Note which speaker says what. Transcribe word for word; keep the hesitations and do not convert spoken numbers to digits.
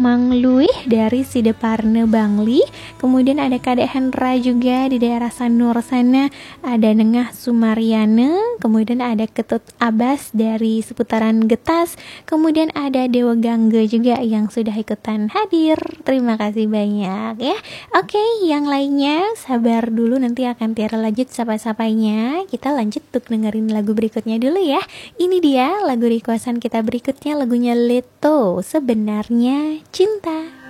Speaker 1: Mang Luih dari Sideparne Bangli. Kemudian ada Kadek Hendra juga di daerah Sanur sana. Ada Nengah Sumariane. Kemudian ada Ketut Abbas dari seputaran Getas. Kemudian ada Dewa Gangga juga yang sudah ikutan hadir. Terima kasih banyak ya. Oke, yang lainnya sabar dulu, nanti akan Tiara lanjut sapa-sapanya. Kita lanjut untuk dengerin lagu berikutnya dulu ya. Ini dia lagu requestan kita berikutnya, lagunya Leto, Sebenarnya Cinta.